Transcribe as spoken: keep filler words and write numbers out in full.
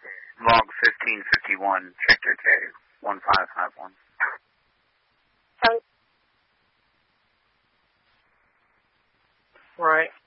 Log fifteen fifty-one, Victor K, one five five one. Right.